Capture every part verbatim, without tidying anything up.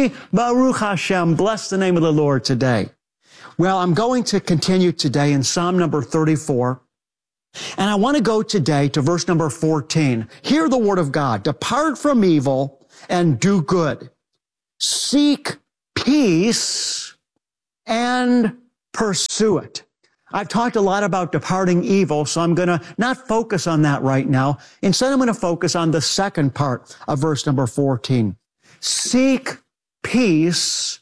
Say, Baruch Hashem, bless the name of the Lord today. Well, I'm going to continue today in Psalm number thirty-four. And I want to go today to verse number fourteen. Hear the word of God. Depart from evil and do good. Seek peace and pursue it. I've talked a lot about departing evil, so I'm going to not focus on that right now. Instead, I'm going to focus on the second part of verse number fourteen. Seek peace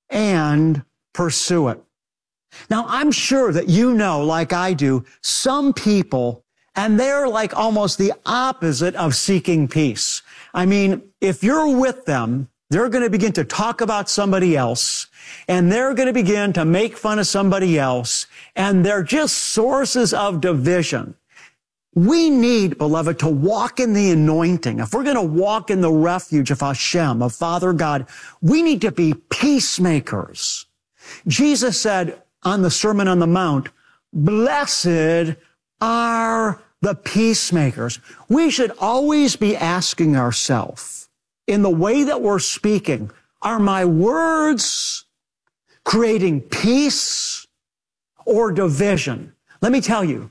and pursue it. Now, I'm sure that you know, like I do, some people, and they're like almost the opposite of seeking peace. I mean, if you're with them, they're going to begin to talk about somebody else, and they're going to begin to make fun of somebody else, and they're just sources of division. We need, beloved, to walk in the anointing. If we're going to walk in the refuge of Hashem, of Father God, we need to be peacemakers. Jesus said on the Sermon on the Mount, blessed are the peacemakers. We should always be asking ourselves, in the way that we're speaking, are my words creating peace or division? Let me tell you,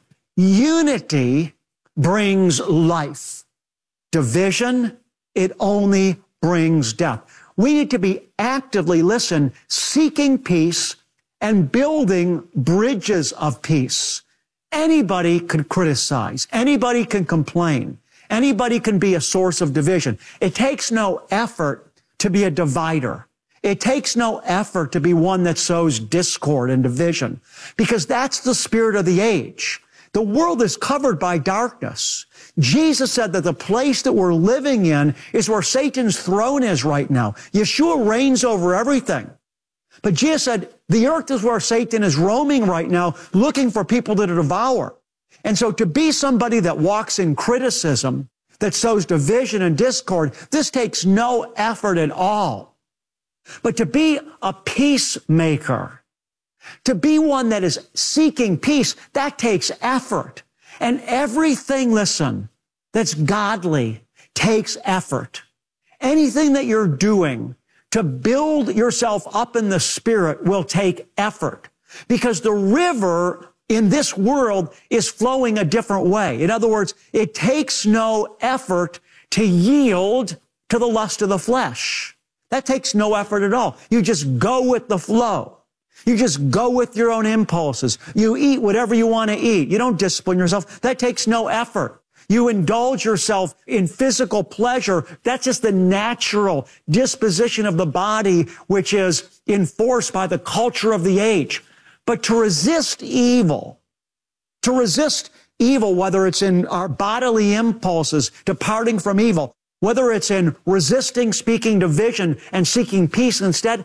unity brings life. Division, it only brings death. We need to be actively, listen, seeking peace and building bridges of peace. Anybody can criticize. Anybody can complain. Anybody can be a source of division. It takes no effort to be a divider. It takes no effort to be one that sows discord and division, because that's the spirit of the age. The world is covered by darkness. Jesus said that the place that we're living in is where Satan's throne is right now. Yeshua reigns over everything. But Jesus said the earth is where Satan is roaming right now, looking for people to devour. And so to be somebody that walks in criticism, that sows division and discord, this takes no effort at all. But to be a peacemaker, to be one that is seeking peace, that takes effort. And everything, listen, that's godly takes effort. Anything that you're doing to build yourself up in the Spirit will take effort, because the river in this world is flowing a different way. In other words, it takes no effort to yield to the lust of the flesh. That takes no effort at all. You just go with the flow. You just go with your own impulses. You eat whatever you want to eat. You don't discipline yourself. That takes no effort. You indulge yourself in physical pleasure. That's just the natural disposition of the body, which is enforced by the culture of the age. But to resist evil, to resist evil, whether it's in our bodily impulses, departing from evil, whether it's in resisting speaking division and seeking peace instead,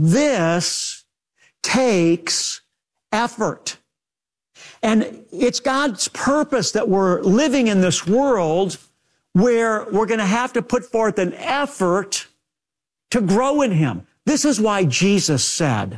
this takes effort. And it's God's purpose that we're living in this world where we're going to have to put forth an effort to grow in Him. This is why Jesus said,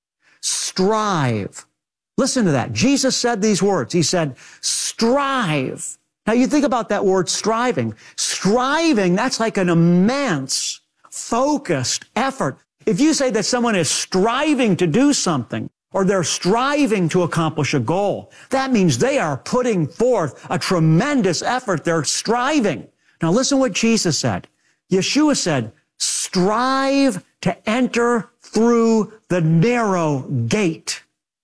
strive. Listen to that. Jesus said these words. He said, strive. Now you think about that word striving. Striving, that's like an immense, focused effort. If you say that someone is striving to do something, or they're striving to accomplish a goal, that means they are putting forth a tremendous effort. They're striving. Now listen what Jesus said. Yeshua said, strive to enter through the narrow gate.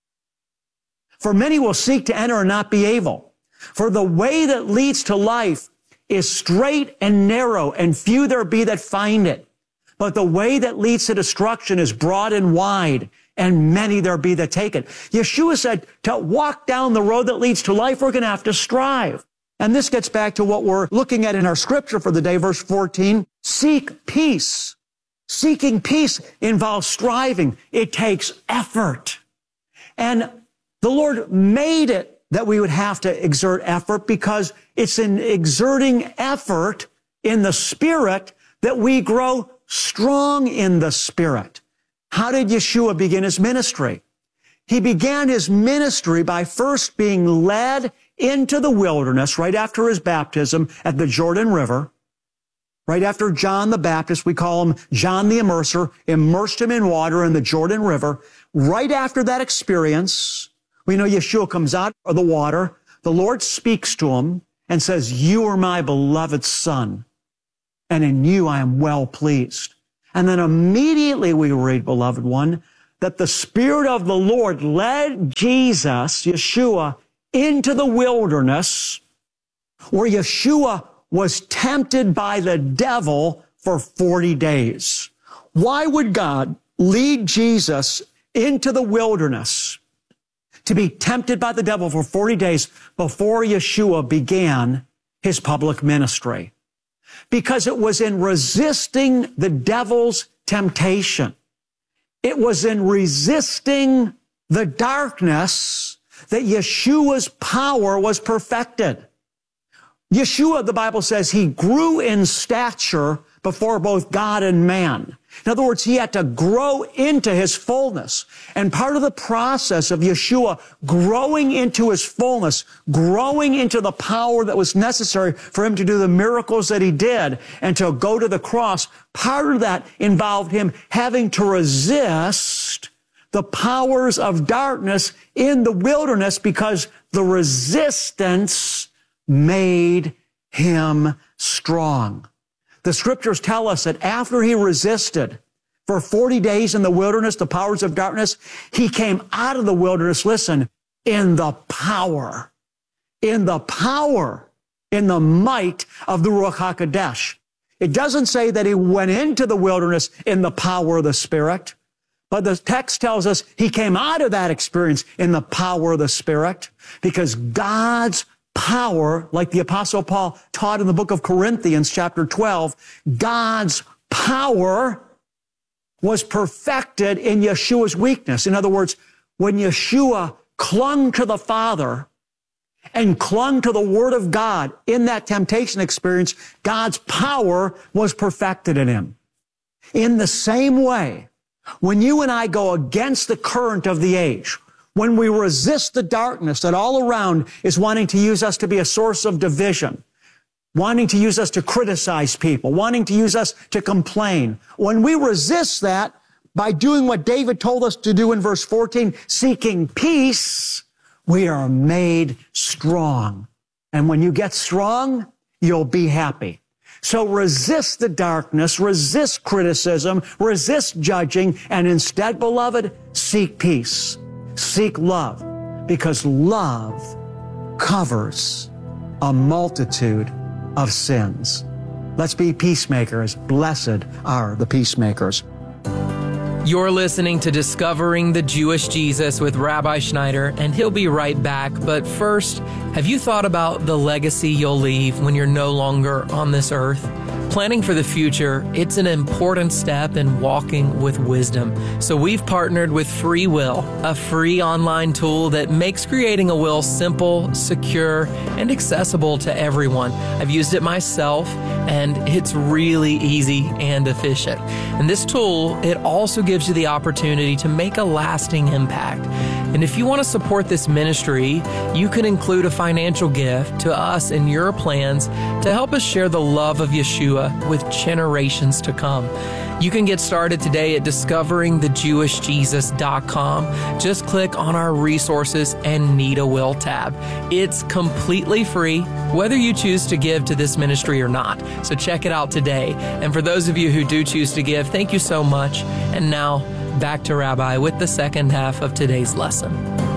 For many will seek to enter and not be able. For the way that leads to life is straight and narrow, and few there be that find it. But the way that leads to destruction is broad and wide, and many there be that take it. Yeshua said, to walk down the road that leads to life, we're going to have to strive. And this gets back to what we're looking at in our scripture for the day, verse fourteen. Seek peace. Seeking peace involves striving. It takes effort. And the Lord made it that we would have to exert effort, because it's in exerting effort in the Spirit that we grow strong in the Spirit. How did Yeshua begin His ministry? He began His ministry by first being led into the wilderness right after His baptism at the Jordan River. right after John the Baptist, we call him John the Immerser, immersed him in water in the Jordan River. Right after that experience, we know Yeshua comes out of the water. The Lord speaks to him and says, you are my beloved son, and in you I am well pleased. And then immediately we read, beloved one, that the Spirit of the Lord led Jesus, Yeshua, into the wilderness where Yeshua was tempted by the devil for forty days. Why would God lead Jesus into the wilderness to be tempted by the devil for forty days before Yeshua began his public ministry? Because it was in resisting the devil's temptation, it was in resisting the darkness that Yeshua's power was perfected. Yeshua, the Bible says, he grew in stature before both God and man. In other words, he had to grow into his fullness. And part of the process of Yeshua growing into his fullness, growing into the power that was necessary for him to do the miracles that he did and to go to the cross, part of that involved him having to resist the powers of darkness in the wilderness, because the resistance made him strong. The scriptures tell us that after he resisted for forty days in the wilderness, the powers of darkness, he came out of the wilderness, listen, in the power, in the power, in the might of the Ruach HaKodesh. It doesn't say that he went into the wilderness in the power of the Spirit, but the text tells us he came out of that experience in the power of the Spirit, because God's power, like the Apostle Paul taught in the book of Corinthians, chapter twelve, God's power was perfected in Yeshua's weakness. In other words, when Yeshua clung to the Father and clung to the Word of God in that temptation experience, God's power was perfected in him. In the same way, when you and I go against the current of the age, when we resist the darkness that all around is wanting to use us to be a source of division, wanting to use us to criticize people, wanting to use us to complain, when we resist that by doing what David told us to do in verse fourteen, seeking peace, we are made strong. And when you get strong, you'll be happy. So resist the darkness, resist criticism, resist judging, and instead, beloved, seek peace. Seek love, because love covers a multitude of sins. Let's be peacemakers. Blessed are the peacemakers. You're listening to Discovering the Jewish Jesus with Rabbi Schneider, and he'll be right back. But first, have you thought about the legacy you'll leave when you're no longer on this earth? Planning for the future, it's an important step in walking with wisdom. So we've partnered with Free Will, a free online tool that makes creating a will simple, secure, and accessible to everyone. I've used it myself, and it's really easy and efficient. And this tool, it also gives you the opportunity to make a lasting impact. And if you want to support this ministry, you can include a financial gift to us in your plans to help us share the love of Yeshua with generations to come. You can get started today at discovering the jewish jesus dot com. Just click on our resources and Need a Will tab. It's completely free, whether you choose to give to this ministry or not. So check it out today. And for those of you who do choose to give, thank you so much. And now, back to Rabbi with the second half of today's lesson.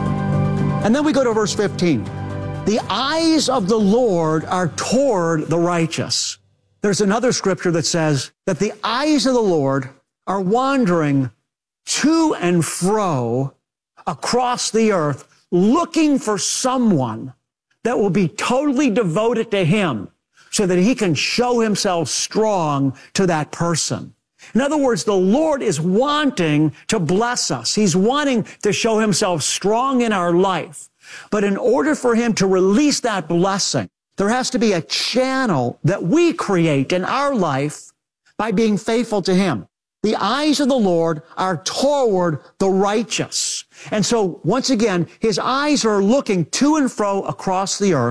And then we go to verse fifteen. The eyes of the Lord are toward the righteous. There's another scripture that says that the eyes of the Lord are wandering to and fro across the earth, looking for someone that will be totally devoted to him so that he can show himself strong to that person. In other words, the Lord is wanting to bless us. He's wanting to show himself strong in our life. But in order for him to release that blessing, there has to be a channel that we create in our life by being faithful to him. The eyes of the Lord are toward the righteous. And so, once again, his eyes are looking to and fro across the earth,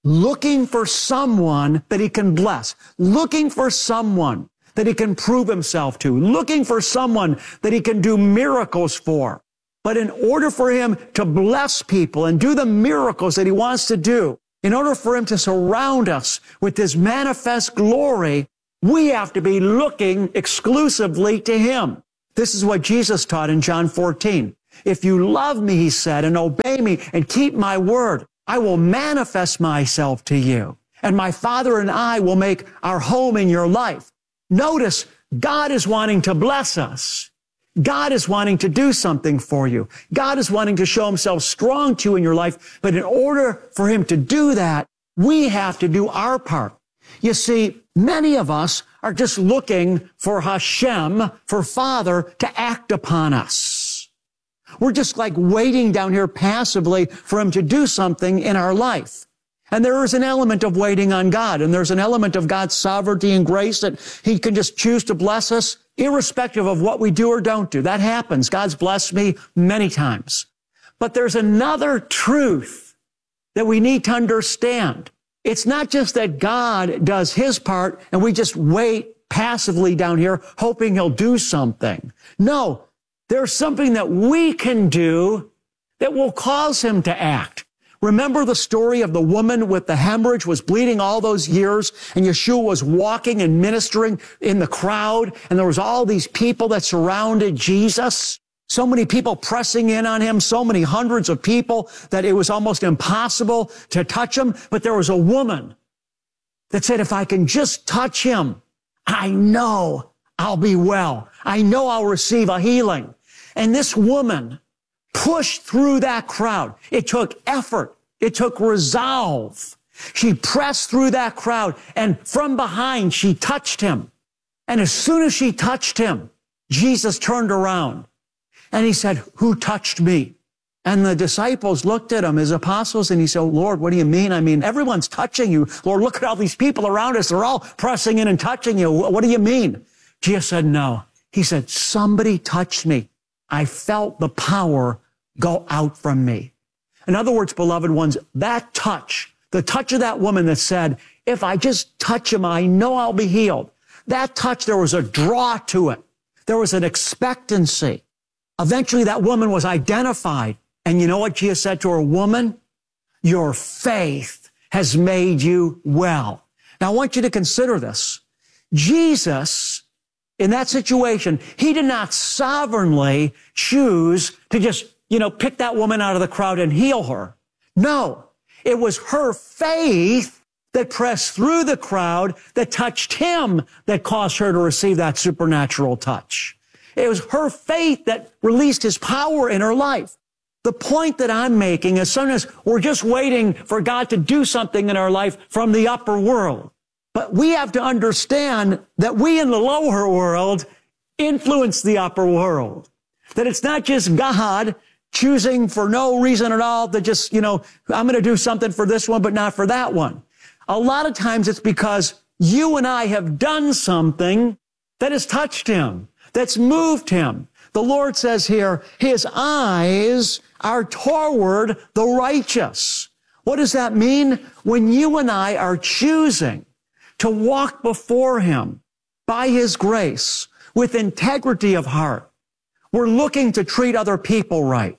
looking for someone that he can bless, looking for someone that he can prove himself to, looking for someone that he can do miracles for. But in order for him to bless people and do the miracles that he wants to do, in order for him to surround us with his manifest glory, we have to be looking exclusively to him. This is what Jesus taught in John fourteen. If you love me, he said, and obey me and keep my word, I will manifest myself to you, and my Father and I will make our home in your life. Notice, God is wanting to bless us. God is wanting to do something for you. God is wanting to show himself strong to you in your life. But in order for him to do that, we have to do our part. You see, many of us are just looking for Hashem, for Father, to act upon us. We're just like waiting down here passively for him to do something in our life. And there is an element of waiting on God, and there's an element of God's sovereignty and grace that he can just choose to bless us irrespective of what we do or don't do. That happens. God's blessed me many times. But there's another truth that we need to understand. It's not just that God does his part and we just wait passively down here hoping he'll do something. No, there's something that we can do that will cause him to act. Remember the story of the woman with the hemorrhage, was bleeding all those years, and Yeshua was walking and ministering in the crowd, and there was all these people that surrounded Jesus. So many people pressing in on him, so many hundreds of people that it was almost impossible to touch him. But there was a woman that said, if I can just touch him, I know I'll be well. I know I'll receive a healing. And this woman pushed through that crowd. It took effort. It took resolve. She pressed through that crowd, and from behind, she touched him. And as soon as she touched him, Jesus turned around and he said, who touched me? And the disciples looked at him, his apostles, and he said, Lord, what do you mean? I mean, everyone's touching you. Lord, look at all these people around us. They're all pressing in and touching you. What do you mean? Jesus said, no. He said, somebody touched me. I felt the power go out from me. In other words, beloved ones, that touch, the touch of that woman that said, if I just touch him, I know I'll be healed. That touch, there was a draw to it. There was an expectancy. Eventually, that woman was identified. And you know what Jesus said to her? Woman, your faith has made you well. Now, I want you to consider this. Jesus, in that situation, he did not sovereignly choose to just, you know, pick that woman out of the crowd and heal her. No, it was her faith that pressed through the crowd that touched him that caused her to receive that supernatural touch. It was her faith that released his power in her life. The point that I'm making is sometimes we're just waiting for God to do something in our life from the upper world. But we have to understand that we in the lower world influence the upper world. That it's not just God choosing for no reason at all to just, you know, I'm going to do something for this one, but not for that one. A lot of times it's because you and I have done something that has touched him, that's moved him. The Lord says here, his eyes are toward the righteous. What does that mean? When you and I are choosing to walk before him by his grace with integrity of heart, we're looking to treat other people right.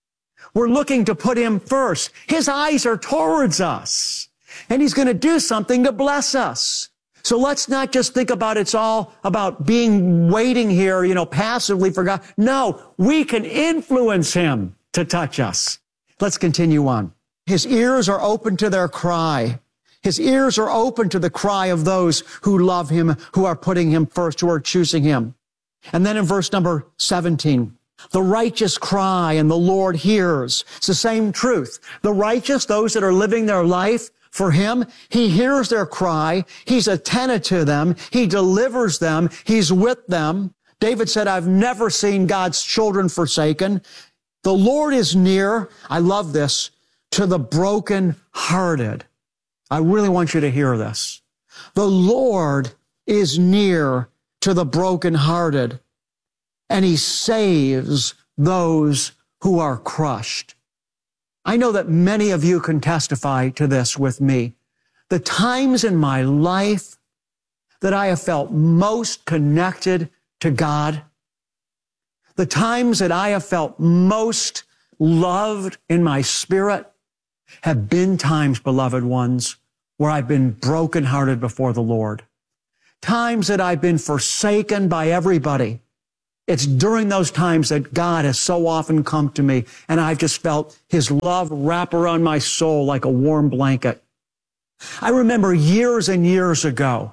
We're looking to put him first. His eyes are towards us, and he's going to do something to bless us. So let's not just think about it's all about being waiting here, you know, passively for God. No, we can influence him to touch us. Let's continue on. His ears are open to their cry. His ears are open to the cry of those who love him, who are putting him first, who are choosing him. And then in verse number seventeen, the righteous cry and the Lord hears. It's the same truth. The righteous, those that are living their life for him, he hears their cry. He's attentive to them. He delivers them. He's with them. David said, I've never seen God's children forsaken. The Lord is near, I love this, to the brokenhearted. I really want you to hear this. The Lord is near to the brokenhearted, and he saves those who are crushed. I know that many of you can testify to this with me. The times in my life that I have felt most connected to God, the times that I have felt most loved in my spirit have been times, beloved ones, where I've been brokenhearted before the Lord. Times that I've been forsaken by everybody. It's during those times that God has so often come to me, and I've just felt His love wrap around my soul like a warm blanket. I remember years and years ago,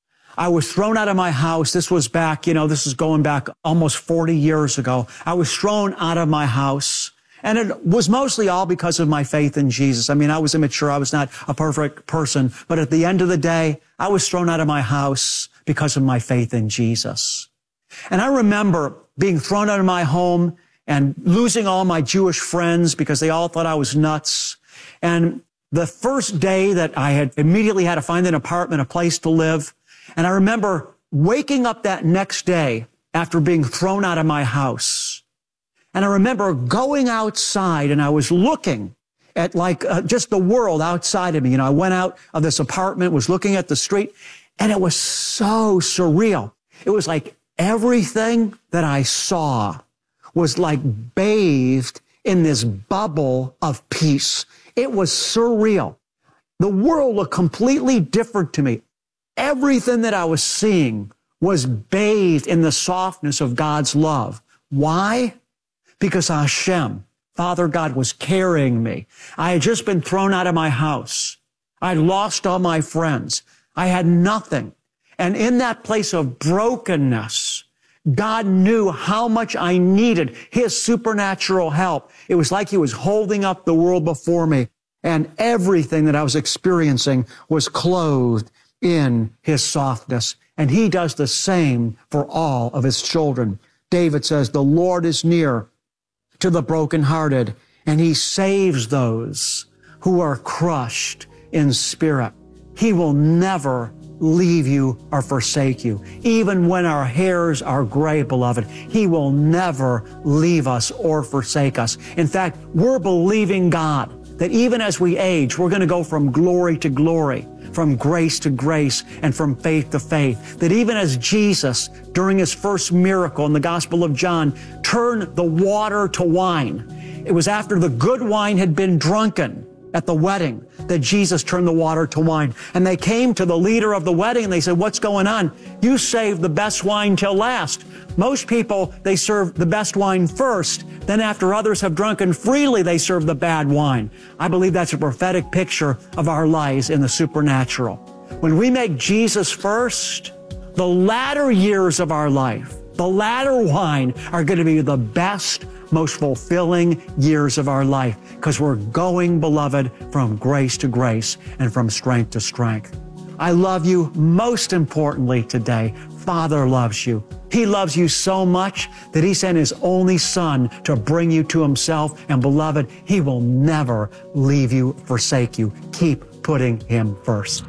I was thrown out of my house. This was back, you know, this is going back almost forty years ago. I was thrown out of my house. And it was mostly all because of my faith in Jesus. I mean, I was immature. I was not a perfect person. But at the end of the day, I was thrown out of my house because of my faith in Jesus. And I remember being thrown out of my home and losing all my Jewish friends because they all thought I was nuts. And the first day that I had immediately had to find an apartment, a place to live. And I remember waking up that next day after being thrown out of my house. And I remember going outside and I was looking at like uh, just the world outside of me. You know, I went out of this apartment, was looking at the street, and it was so surreal. It was like everything that I saw was like bathed in this bubble of peace. It was surreal. The world looked completely different to me. Everything that I was seeing was bathed in the softness of God's love. Why? Because Hashem, Father God, was carrying me. I had just been thrown out of my house. I'd lost all my friends. I had nothing. And in that place of brokenness, God knew how much I needed His supernatural help. It was like He was holding up the world before me, and everything that I was experiencing was clothed in His softness. And He does the same for all of His children. David says, the Lord is near to the brokenhearted, and He saves those who are crushed in spirit. He will never leave you or forsake you. Even when our hairs are gray, beloved, He will never leave us or forsake us. In fact, we're believing God that even as we age, we're going to go from glory to glory, from grace to grace, and from faith to faith. That even as Jesus, during His first miracle in the Gospel of John, turned the water to wine, it was after the good wine had been drunken at the wedding that Jesus turned the water to wine. And they came to the leader of the wedding and they said, what's going on? You saved the best wine till last. Most people, they serve the best wine first. Then after others have drunken freely, they serve the bad wine. I believe that's a prophetic picture of our lives in the supernatural. When we make Jesus first, the latter years of our life, the latter wine, are going to be the best, most fulfilling years of our life, because we're going, beloved, from grace to grace and from strength to strength. I love you. Most importantly today, Father loves you. He loves you so much that He sent His only Son to bring you to Himself. And beloved, He will never leave you, forsake you. Keep putting Him first.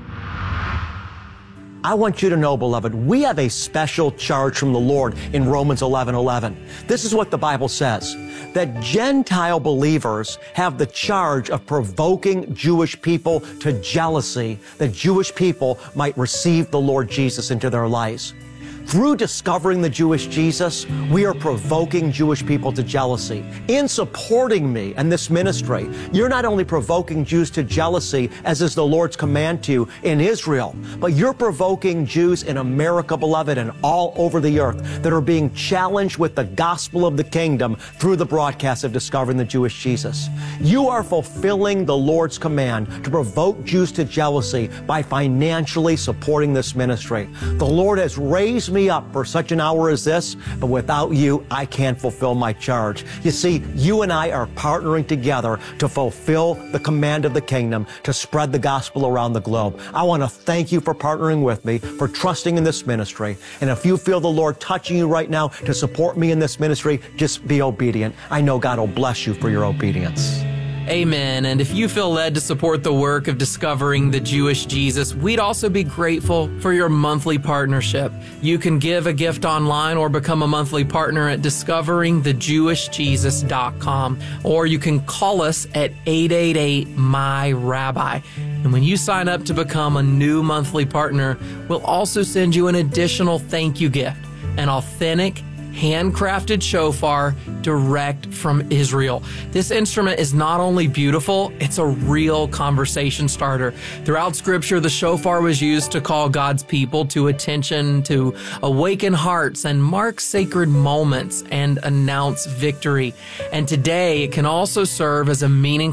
I want you to know, beloved, we have a special charge from the Lord in Romans eleven eleven. This is what the Bible says, that Gentile believers have the charge of provoking Jewish people to jealousy, that Jewish people might receive the Lord Jesus into their lives. Through discovering the Jewish Jesus, we are provoking Jewish people to jealousy. In supporting me and this ministry, you're not only provoking Jews to jealousy, as is the Lord's command to you in Israel, but you're provoking Jews in America, beloved, and all over the earth that are being challenged with the gospel of the kingdom through the broadcast of Discovering the Jewish Jesus. You are fulfilling the Lord's command to provoke Jews to jealousy by financially supporting this ministry. The Lord has raised me up for such an hour as this, but without you, I can't fulfill my charge. You see, you and I are partnering together to fulfill the command of the kingdom, to spread the gospel around the globe. I want to thank you for partnering with me, for trusting in this ministry. And if you feel the Lord touching you right now to support me in this ministry, just be obedient. I know God will bless you for your obedience. Amen. And if you feel led to support the work of discovering the Jewish Jesus, we'd also be grateful for your monthly partnership. You can give a gift online or become a monthly partner at discovering the jewish jesus dot com, or you can call us at eight eight eight, M Y, Rabbi. And when you sign up to become a new monthly partner, we'll also send you an additional thank you gift, an authentic, handcrafted shofar direct from Israel. This instrument is not only beautiful, it's a real conversation starter. Throughout Scripture, the shofar was used to call God's people to attention, to awaken hearts and mark sacred moments and announce victory. And today, it can also serve as a meaningful